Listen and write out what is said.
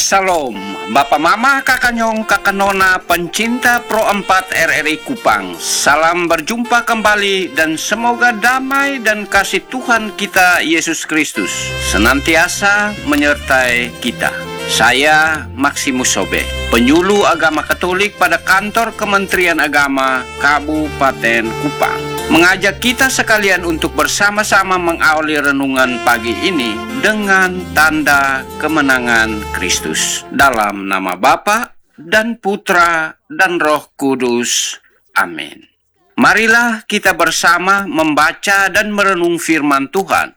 Salam, Bapak Mama, Kakak Nyong, Kakak Nona, pencinta Pro 4 RRI Kupang. Salam berjumpa kembali dan semoga damai dan kasih Tuhan kita Yesus Kristus senantiasa menyertai kita. Saya Maximus Sobe, penyuluh agama Katolik pada kantor Kementerian Agama Kabupaten Kupang, mengajak kita sekalian untuk bersama-sama mengawali renungan pagi ini dengan tanda kemenangan Kristus. Dalam nama Bapa dan Putra dan Roh Kudus. Amin. Marilah kita bersama membaca dan merenung firman Tuhan